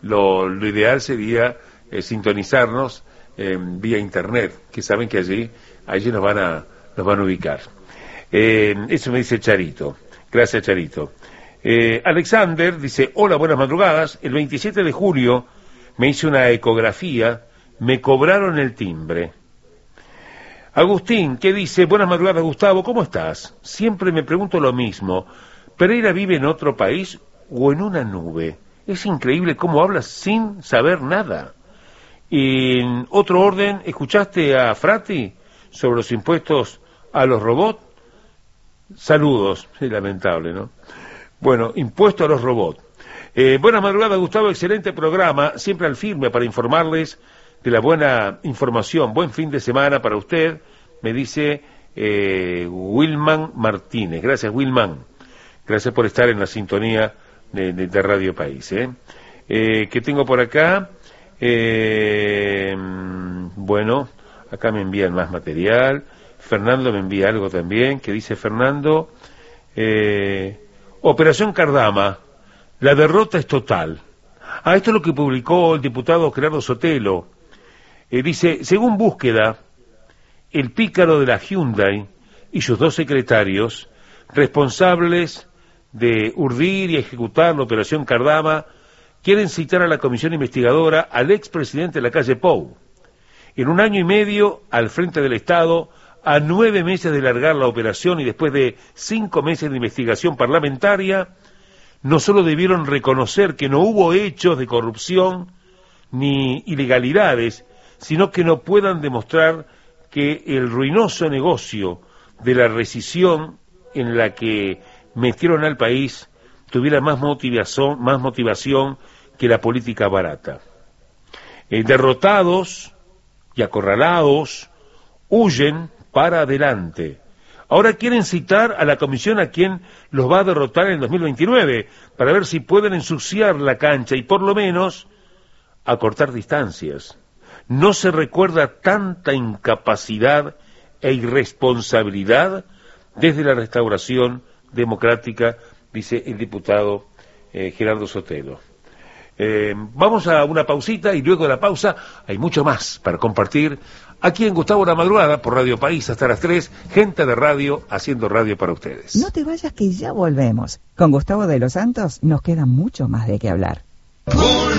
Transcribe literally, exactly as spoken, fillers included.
lo, lo ideal sería eh, sintonizarnos eh, vía internet, que saben que allí, allí nos van a, nos van a ubicar. Eh, eso me dice Charito. Gracias, Charito. Eh, Alexander dice, hola, buenas madrugadas. El veintisiete de julio me hice una ecografía, me cobraron el timbre. Agustín, ¿qué dice? Buenas madrugadas, Gustavo, ¿cómo estás? Siempre me pregunto lo mismo. ¿Pereira vive en otro país o en una nube? Es increíble cómo hablas sin saber nada. Y en otro orden, ¿escuchaste a Frati sobre los impuestos a los robots? Saludos. Sí, lamentable, ¿no? Bueno, impuesto a los robots. Eh, buenas madrugadas, Gustavo, excelente programa, siempre al firme para informarles de la buena información. Buen fin de semana para usted, me dice eh, Wilman Martínez. Gracias, Wilman. Gracias por estar en la sintonía de, de, de Radio País. ¿eh? Eh, ¿Qué tengo por acá? Eh, bueno, acá me envían más material. Fernando me envía algo también, que dice Fernando, eh, Operación Cardama, la derrota es total. Ah, esto es lo que publicó el diputado Gerardo Sotelo. Eh, dice, según búsqueda, el pícaro de la Hyundai y sus dos secretarios, responsables de urdir y ejecutar la Operación Cardama, quieren citar a la comisión investigadora al expresidente de la calle Pou. En un año y medio, al frente del Estado, a nueve meses de largar la operación y después de cinco meses de investigación parlamentaria, no solo debieron reconocer que no hubo hechos de corrupción ni ilegalidades, sino que no puedan demostrar que el ruinoso negocio de la rescisión en la que metieron al país tuviera más motivación, más motivación que la política barata. Eh, derrotados y acorralados, huyen para adelante. Ahora quieren citar a la comisión a quien los va a derrotar en el dos mil veintinueve, para ver si pueden ensuciar la cancha y por lo menos acortar distancias. No se recuerda tanta incapacidad e irresponsabilidad desde la restauración democrática, dice el diputado eh, Gerardo Sotelo. Eh, vamos a una pausita y luego de la pausa hay mucho más para compartir aquí en Gustavo la Madrugada por Radio País hasta las tres, gente de radio haciendo radio para ustedes. No te vayas que ya volvemos. Con Gustavo de los Santos nos queda mucho más de qué hablar.